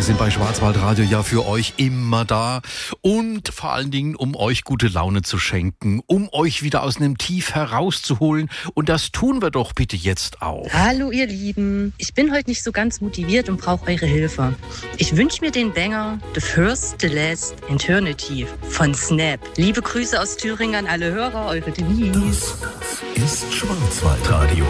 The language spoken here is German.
Wir sind bei Schwarzwaldradio ja für euch immer da und vor allen Dingen, um euch gute Laune zu schenken, um euch wieder aus einem Tief herauszuholen. Und das tun wir doch bitte jetzt auch. Hallo ihr Lieben, ich bin heute nicht so ganz motiviert und brauche eure Hilfe. Ich wünsche mir den Banger The First, The Last, Eternity von Snap. Liebe Grüße aus Thüringen an alle Hörer, eure Denise. Das ist Schwarzwaldradio.